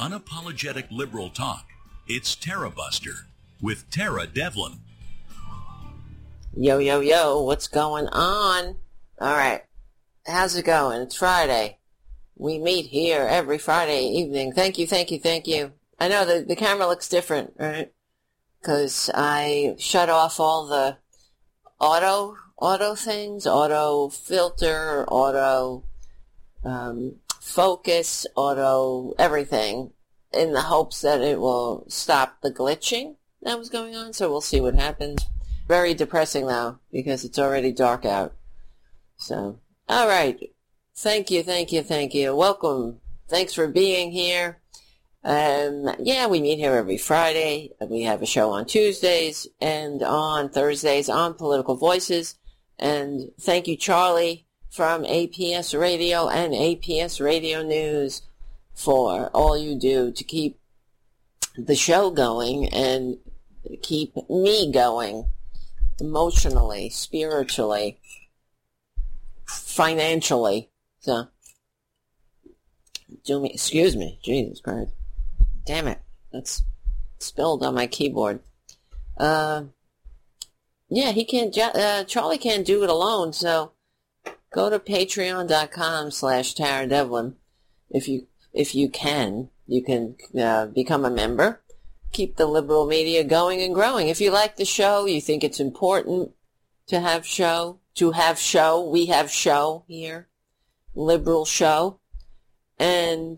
unapologetic liberal talk. It's Tara Buster with Tara Devlin. Yo, yo, yo, what's going on? All right. How's it going? It's Friday. We meet here every Friday evening. Thank you. I know the camera looks different, right? Because I shut off all the auto things, auto filter, auto focus, auto everything, in the hopes that it will stop the glitching that was going on. So we'll see what happens. Very depressing though, because it's already dark out. So, all right. Thank you. Welcome. Thanks for being here. We meet here every Friday. We have a show on Tuesdays and on Thursdays on Political Voices. And thank you, Charlie, from APS Radio and APS Radio News, for all you do to keep the show going and keep me going emotionally, spiritually, financially. So, excuse me, Jesus Christ. Damn it, that's spilled on my keyboard. He can't, Charlie can't do it alone, so go to patreon.com/Tara Devlin. If you can become a member. Keep the liberal media going and growing. If you like the show, you think it's important to have show, we have show here, liberal show, and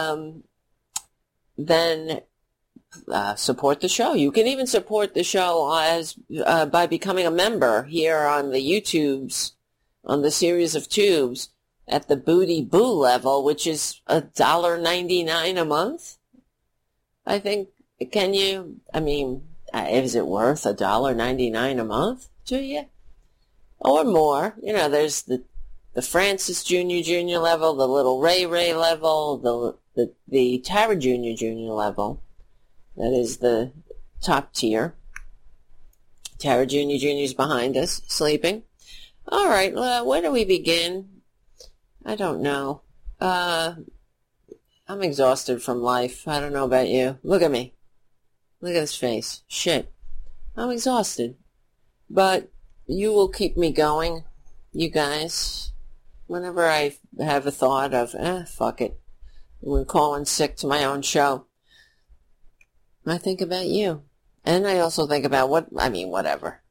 then support the show. You can even support the show as by becoming a member here on the YouTubes, on the series of tubes, at the Booty Boo level, which is $1.99 a month. I think. Can you? I mean, is it worth $1.99 a month to you, or more? You know, there's the Francis Jr. level, the Little Ray level, the Tara Jr. level. That is the top tier. Tara Jr. is behind us, sleeping. All right, where do we begin? I don't know. I'm exhausted from life. I don't know about you. Look at me. Look at his face. Shit. I'm exhausted. But you will keep me going, you guys. Whenever I have a thought of, fuck it, I'm calling sick to my own show, I think about you. And I also think about whatever.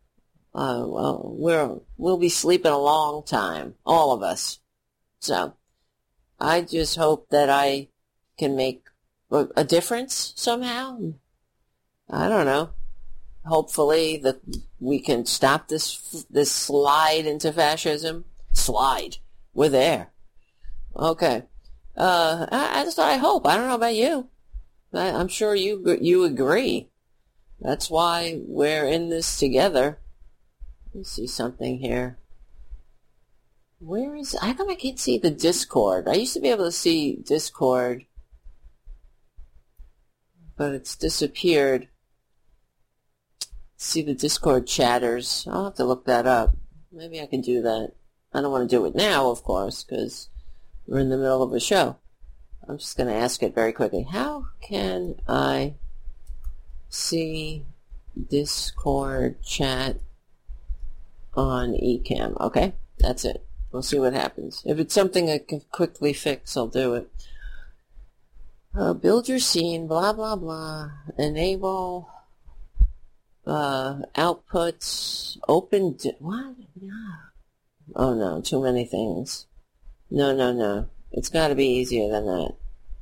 We'll be sleeping a long time. All of us. So, I just hope that I can make a difference somehow. I don't know. Hopefully we can stop this slide into fascism. Slide. We're there. Okay. That's what I hope. I don't know about you. I'm sure you agree. That's why we're in this together. Let me see something here. How come I can't see the Discord? I used to be able to see Discord, but it's disappeared. See the Discord chatters. I'll have to look that up. Maybe I can do that. I don't want to do it now, of course, because we're in the middle of a show. I'm just going to ask it very quickly. How can I see Discord chat on Ecamm? Okay, that's it. We'll see what happens. If it's something I can quickly fix, I'll do it. Build your scene, blah, blah, blah. Enable outputs. What? No. Oh, no. Too many things. No. It's got to be easier than that.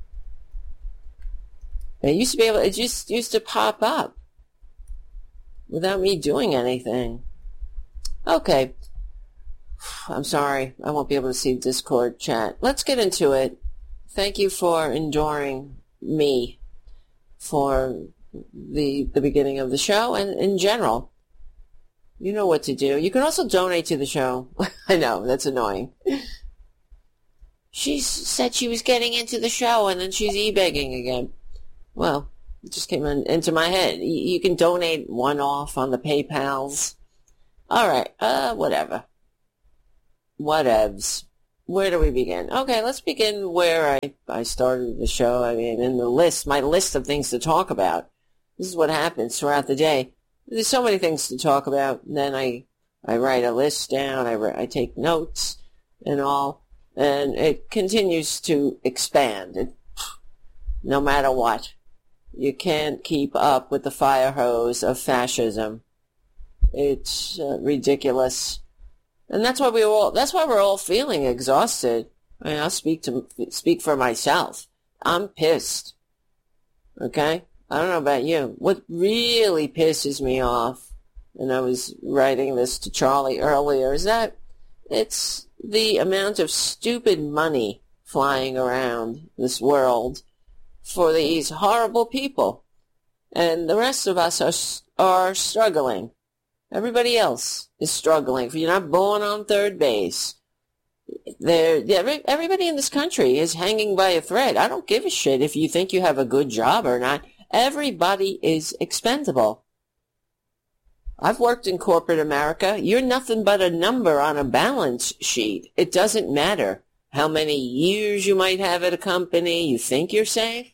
It just used to pop up without me doing anything. Okay. I'm sorry. I won't be able to see Discord chat. Let's get into it. Thank you for enduring me for the beginning of the show and in general. You know what to do. You can also donate to the show. I know, that's annoying. She said she was getting into the show and then she's e-begging again. Well, it just came into my head. You can donate one-off on the PayPals. All right, whatever. Whatevs. where do we begin? Okay, let's begin where I started the show. I mean, in my list of things to talk about. This is what happens throughout the day. There's so many things to talk about. And then I write a list down. I take notes and all. And it continues to expand. No matter what. You can't keep up with the fire hose of fascism. It's ridiculous. And that's why we're all feeling exhausted. I mean, I'll speak for myself. I'm pissed. Okay? I don't know about you. What really pisses me off, and I was writing this to Charlie earlier, is that it's the amount of stupid money flying around this world for these horrible people. And the rest of us are struggling. Everybody else is struggling. If you're not born on third base, everybody in this country is hanging by a thread. I don't give a shit if you think you have a good job or not. Everybody is expendable. I've worked in corporate America. You're nothing but a number on a balance sheet. It doesn't matter how many years you might have at a company. You think you're safe?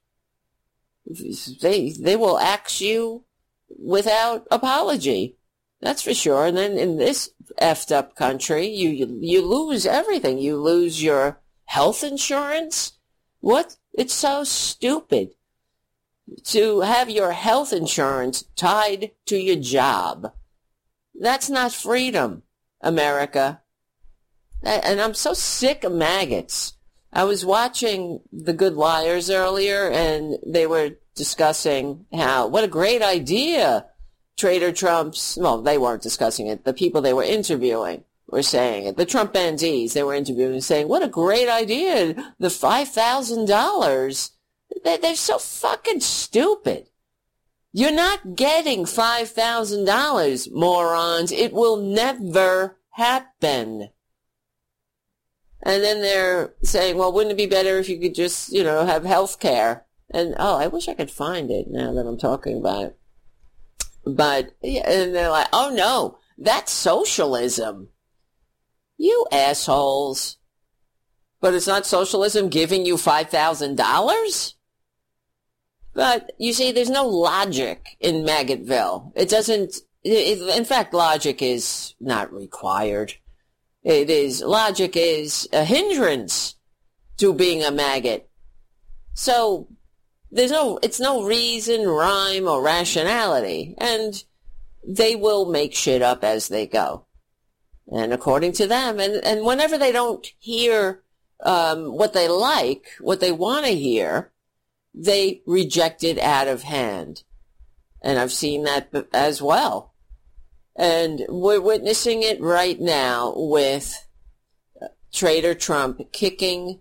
They will axe you without apology. That's for sure. And then in this effed up country, you lose everything. You lose your health insurance. What? It's so stupid to have your health insurance tied to your job. That's not freedom, America. And I'm so sick of maggots. I was watching The Good Liars earlier, and they were discussing what a great idea Trader Trump's, well, they weren't discussing it. The people they were interviewing were saying it. The Trumpanzees they were interviewing saying, what a great idea, the $5,000. They're so fucking stupid. You're not getting $5,000, morons. It will never happen. And then they're saying, well, wouldn't it be better if you could just, have health care? And, I wish I could find it now that I'm talking about it. But, yeah, and they're like, oh no, that's socialism. You assholes. But it's not socialism giving you $5,000? But, you see, there's no logic in Maggotville. It doesn't, in fact, logic is not required. Logic is a hindrance to being a maggot. So, it's no reason, rhyme, or rationality. And they will make shit up as they go. And according to them, and whenever they don't hear what they like, what they want to hear, they reject it out of hand. And I've seen that as well. And we're witnessing it right now with Trader Trump attempting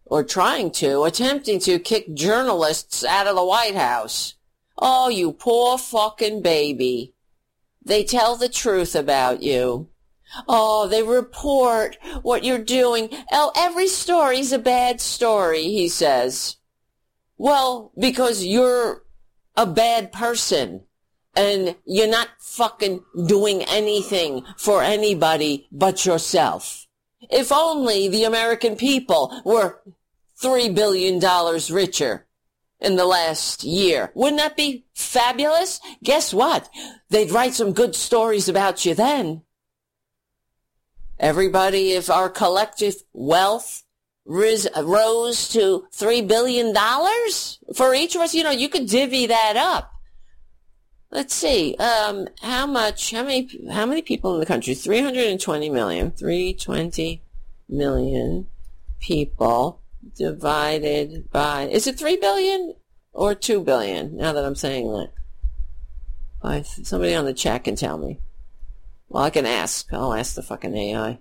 to kick journalists out of the White House. Oh, you poor fucking baby. They tell the truth about you. Oh, they report what you're doing. Oh, every story's a bad story, he says. Well, because you're a bad person. And you're not fucking doing anything for anybody but yourself. If only the American people were $3 billion richer in the last year. Wouldn't that be fabulous? Guess what? They'd write some good stories about you then. Everybody, if our collective wealth rose to $3 billion for each of us, you could divvy that up. Let's see, how many people in the country? 320 million. 320 million people divided by, is it 3 billion or 2 billion, now that I'm saying that? Somebody on the chat can tell me. Well, I can ask. I'll ask the fucking AI.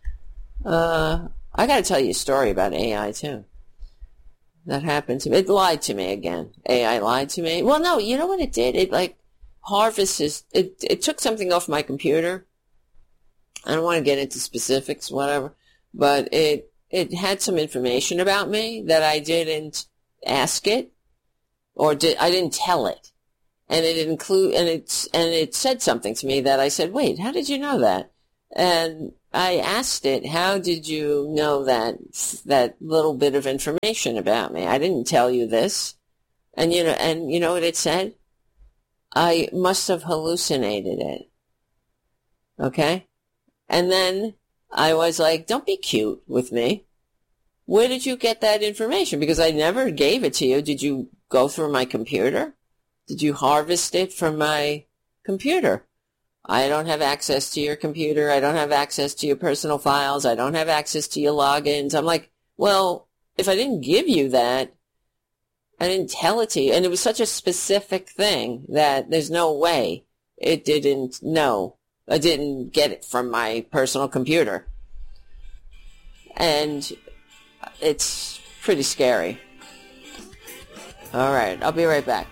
I gotta tell you a story about AI, too. That happened to me. It lied to me again. AI lied to me. Well, no, you know what it did? It, it took something off my computer. I don't want to get into specifics, whatever, but it had some information about me that I didn't ask it, or I didn't tell it. And it said something to me that I said, wait, how did you know that? And I asked it, how did you know that little bit of information about me? I didn't tell you this. And you know what it said? I must have hallucinated it. Okay? And then I was like, don't be cute with me. Where did you get that information? Because I never gave it to you. Did you go through my computer? Did you harvest it from my computer? I don't have access to your computer. I don't have access to your personal files. I don't have access to your logins. I'm like, well, if I didn't give you that, I didn't tell it to you. And it was such a specific thing that there's no way it didn't know. I didn't get it from my personal computer. And it's pretty scary. All right, I'll be right back.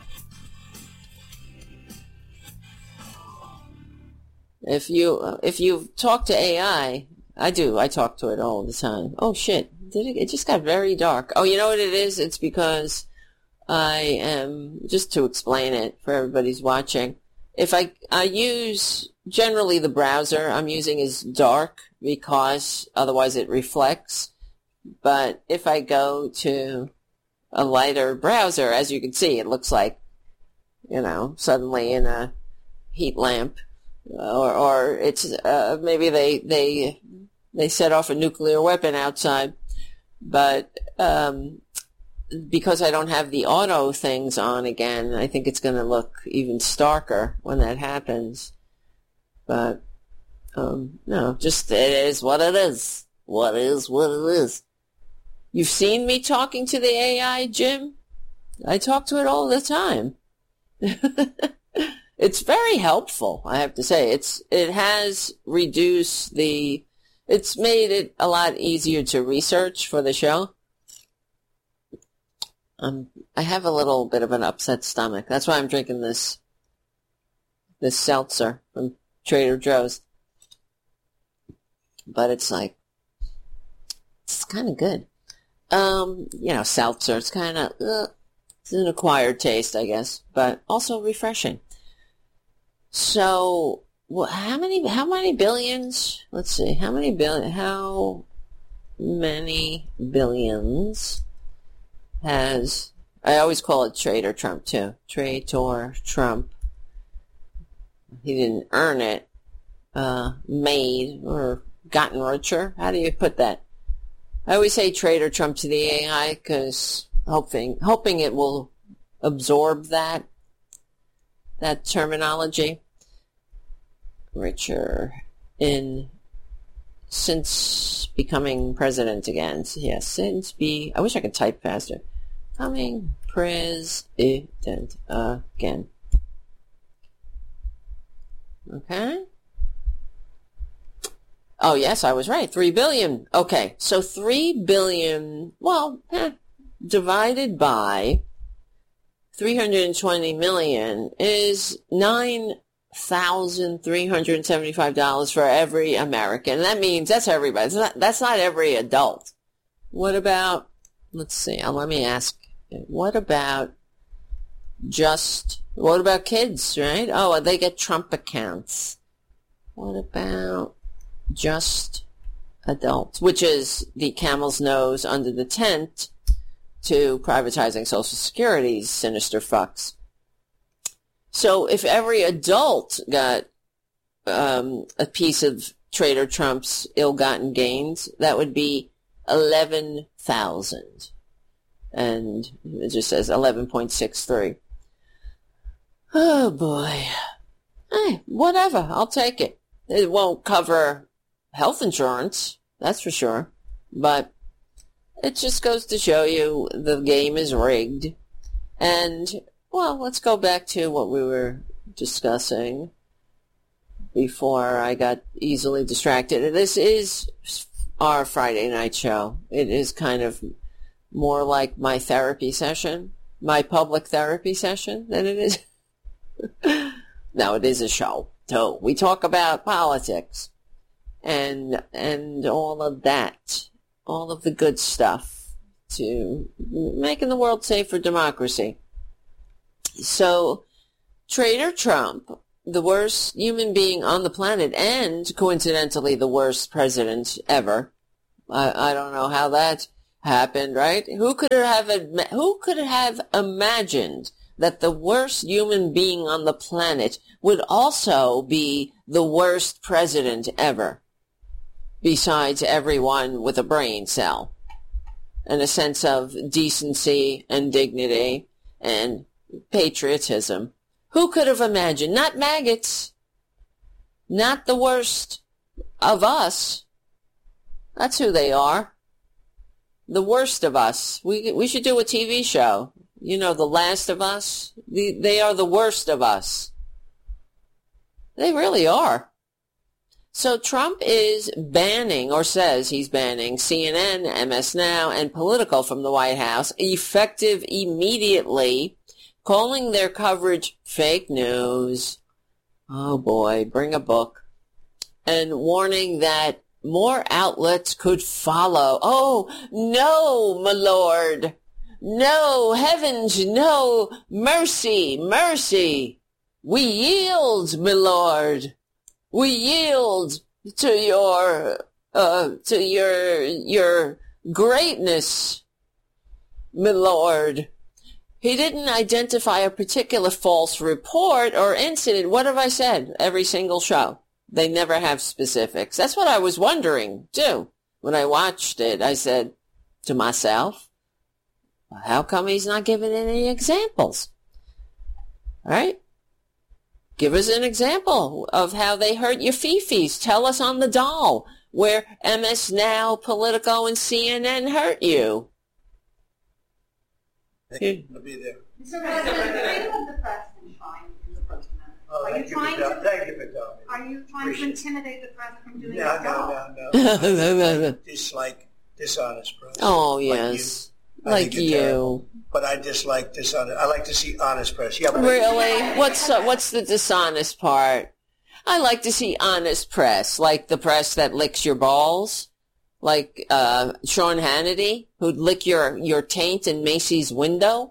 If you talk to AI, I do. I talk to it all the time. Oh shit! It just got very dark. Oh, you know what it is? It's because I am, just to explain it for everybody's watching. If I use generally the browser I'm using is dark because otherwise it reflects. But if I go to a lighter browser, as you can see, it looks like, suddenly in a heat lamp. Or it's maybe they set off a nuclear weapon outside, but because I don't have the auto things on again, I think it's going to look even starker when that happens. But no, just it is what it is. What is what it is. You've seen me talking to the AI, Jim? I talk to it all the time. It's very helpful, I have to say. It has reduced it's made it a lot easier to research for the show. I have a little bit of an upset stomach. That's why I'm drinking this seltzer from Trader Joe's. But it's kind of good. Seltzer, it's kind of, it's an acquired taste, I guess, but also refreshing. So, how many billions? Let's see, how many billions has, I always call it Trader Trump too. Trader Trump. He didn't earn it, made, or gotten richer. How do you put that? I always say Trader Trump to the AI because hoping it will absorb that terminology. Richer since becoming president again. Yes, I wish I could type faster. Becoming president again. Okay. Oh, yes, I was right. 3 billion. Okay, so 3 billion, divided by 320 million is $9,375 for every American. That means that's everybody. That's not every adult. What about, let's see, let me ask, what about kids, right? Oh, they get Trump accounts. What about just adults, which is the camel's nose under the tent to privatizing Social Security's sinister fucks. So if every adult got a piece of Trader Trump's ill-gotten gains, that would be 11,000. And it just says 11.63. Oh, boy. Hey, whatever. I'll take it. It won't cover health insurance, that's for sure. But it just goes to show you the game is rigged. And, well, let's go back to what we were discussing before I got easily distracted. This is our Friday night show. It is kind of more like my therapy session, my public therapy session than it is. No, it is a show. So we talk about politics and all of that, all of the good stuff to making the world safe for democracy. So Trader Trump the worst human being on the planet and coincidentally the worst president ever. I don't know how that happened, right? Who could have imagined that the worst human being on the planet would also be the worst president ever, besides everyone with a brain cell and a sense of decency and dignity and patriotism? Who could have imagined? Not maggots. Not the worst of us. That's who they are. The worst of us. We should do a TV show. You know, The Last of Us. They are the worst of us. They really are. So Trump is banning, or says he's banning, CNN, MS Now, and Politico from the White House, effective immediately, calling their coverage fake news. Oh boy, bring a book. And warning that more outlets could follow. Oh, no, my lord. No, heavens, no. Mercy, mercy. We yield, my lord. We yield to your greatness, my lord. He didn't identify a particular false report or incident. What have I said? Every single show. They never have specifics. That's what I was wondering, too. When I watched it, I said to myself, how come he's not giving any examples? All right? Give us an example of how they hurt your fifis. Tell us on the doll where MS Now, Politico, and CNN hurt you. I'll be there. Mr. President, the freedom of the press is enshrined in the First Amendment. Thank you for telling me. Are you trying to intimidate the press from doing No, its job? no. Dislike dishonest press. Oh, yes. Like you. But I dislike dishonest. I like to see honest press. Yeah, but Really? What's the dishonest part? I like to see honest press, like the press that licks your balls, like Sean Hannity, who'd lick your taint in Macy's window.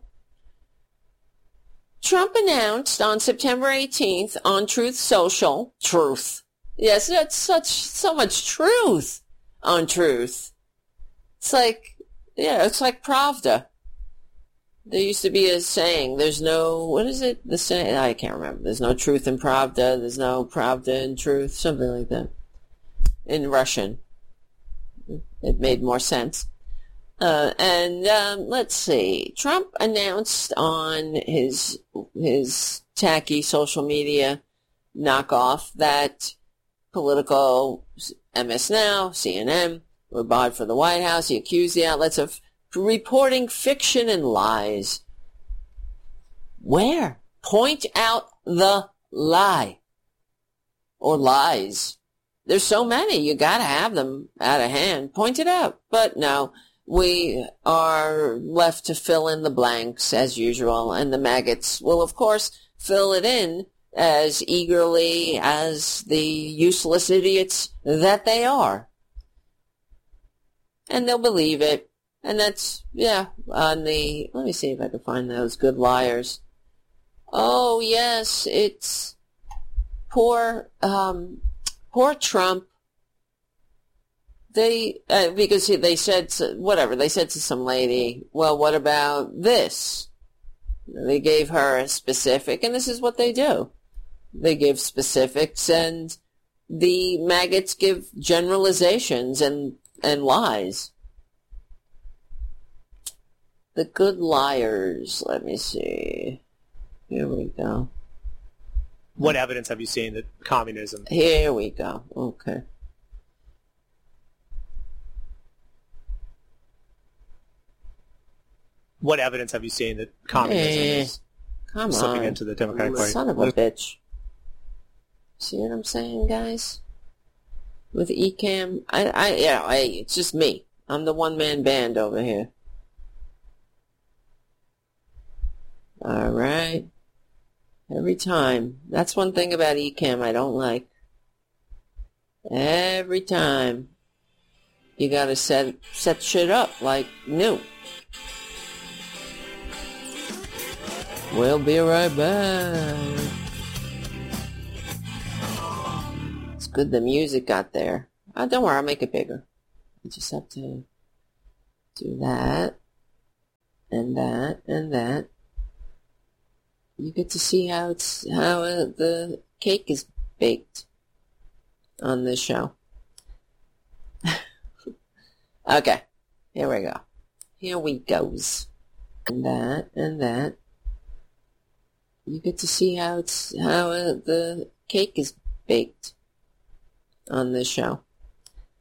Trump announced on September 18th on Truth Social, truth. Yes, that's so much truth on Truth. It's like, yeah, it's like Pravda. There used to be a saying, there's no, what is it? The saying, I can't remember. There's no truth in Pravda. There's no Pravda in truth. Something like that. In Russian. It made more sense. Let's see. Trump announced on his tacky social media knockoff that Politico, MS Now, CNN were barred for the White House. He accused the outlets of reporting fiction and lies. Where? Point out the lie. Or lies. There's so many, you gotta have them out of hand. Point it out. But no, we are left to fill in the blanks as usual, and the maggots will of course fill it in as eagerly as the useless idiots that they are. And they'll believe it. And that's, yeah, on the, let me see if I can find those good liars. Oh, yes, it's poor Trump. Because they said, whatever, they said to some lady, well, what about this? They gave her a specific, and this is what they do. They give specifics, and the maggots give generalizations and lies. The good liars. Let me see. Here we go. What evidence have you seen that communism... Here we go. Okay. What evidence have you seen that communism is slipping into the Democratic Party? Son of a bitch. See what I'm saying, guys? With ECAM, it's just me. I'm the one-man band over here. All right. Every time. That's one thing about ECAM I don't like. Every time. You gotta set shit up like new. We'll be right back. good the music got there. Don't worry, I'll make it bigger. You just have to do that, and that, and that. You get to see how the cake is baked on this show. Okay, here we go. Here we goes. And that, and that. You get to see how the cake is baked on this show.